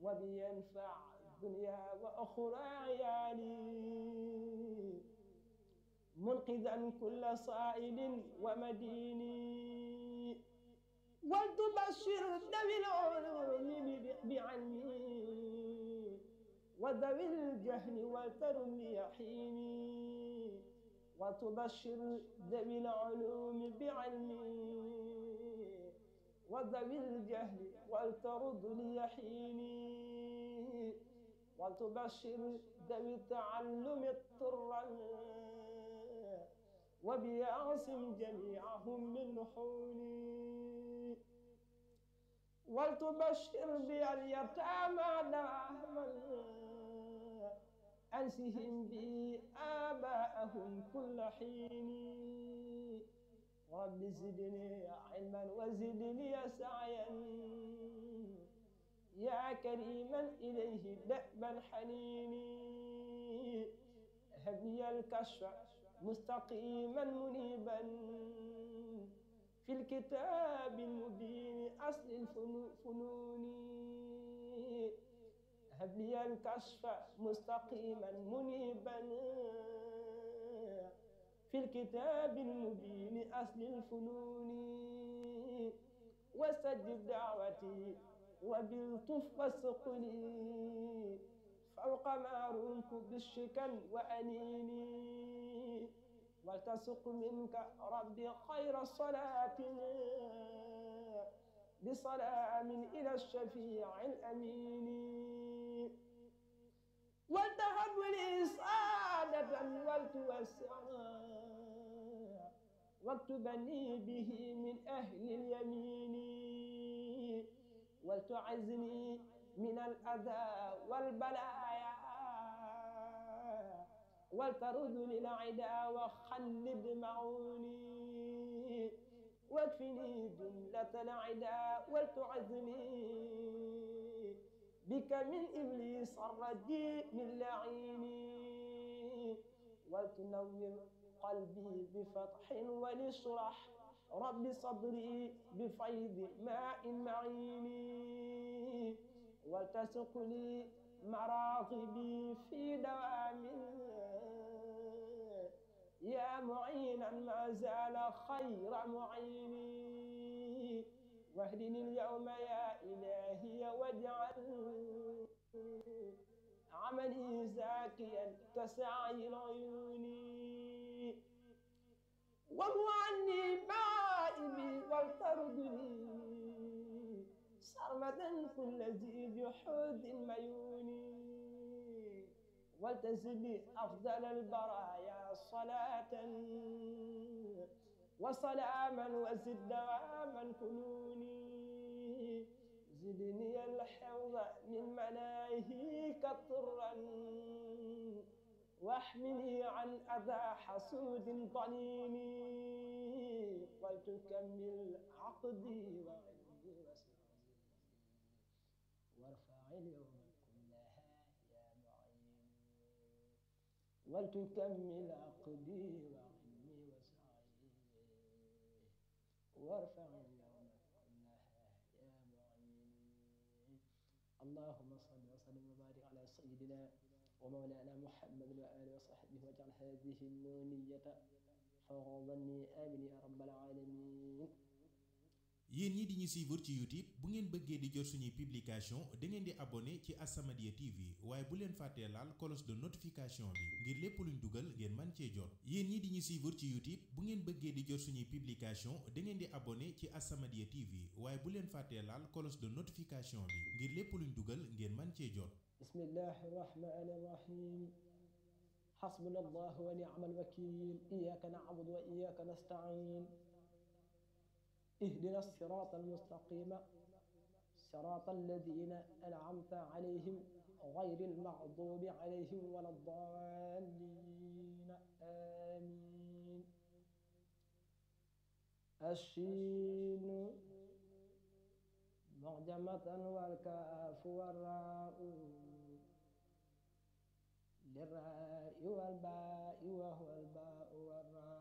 وبينفع دنيا وأخرى عيالي منقذا كل صائل ومدين ولتبشر ذوي العلوم بعلمي وذوي الجهل ولترم يحيني وتبشر ذوي العلوم بعلمي وذوي الجهل ولترد ليحيني وتبشر ذوي التعلم الطرا وبيعصم جميعهم من لحوني ولتبشر بي اليتامى دواما أنسهم بي آباءهم كل حين رب زدني علما وزدني سعيا يا كريما إليه دأبا حنيني هب لي الكشف مستقيما منيبا في الكتاب المبين أصل الفنون هب لي الكشف مستقيما منيبا في الكتاب المبين أصل الفنون واستجب دعوتي وبالطف واسقني فوق ما رمت بالشكل وأنيني ولتسق منك ربي خير صلاة بسلام إلى الشفيع الأمين ولتهب لي سعادة ولتوسعنا واكتبني به من أهل اليمين ولتعزني من الأذى والبلايا ولترد للعدا وخلد معوني واكفني جملة العدا ولتعزني بك من إبليس الرجيم اللعين ولتنور قلبي بفتح ولشرح رب صدري بفيض ماء معين ولتسق لي مراغبي في دوام يا معينا ما زال خير معيني واهدني اليوم يا إلهي واجعل عملي زاكيا كسعي العيون وامو عني مائبي ولتردني سرمدا كل ذي جحود ميون ولتزدني أفضل البرايا صلاة وسلاما وزد دواما كنوني زدني الحفظ من مناهيك طرا واحمني عن أذى حسود ضنين ولتكمل عقدي وعلمي وسعي وارفع اليوم كلها يا معين ولتكمل عقدي وعلمي وسعي وارفع اليوم كلها يا معين اللهم صل وسلم وبارك على سيدنا ومولانا محمد وآله وصحبه واجعل هذه النونية فوق ظني آمين يا رب العالمين. yéen ñi di ñu suivre ci YouTube bu ngeen bëggee di jot suñuy publication da ngeen di abonné ci As-Samadiyya TV waaye bu leen fàttee laal cloche de notification bi ngir lépp luñ dugal ngeen man cee jot. yéen ñi di ñu suivre ci YouTube bu ngeen bëggee di jot suñuy publication da ngeen di abonné ci As-Samadiyya TV waaye bu leen fàttee laal cloche de notification bi ngir lépp luñ dugal ngeen man cee jot. bismillahi rahmani rahim hasbuna allah wa ni'mal wakil iyyaka na'budu wa iyyaka nasta'in اهدنا الصراط المستقيم صراط الذين أنعمت عليهم غير المغضوب عليهم ولا الضالين آمين. الشين معجمة والكاف والراء للراء والباء وهو الباء والراء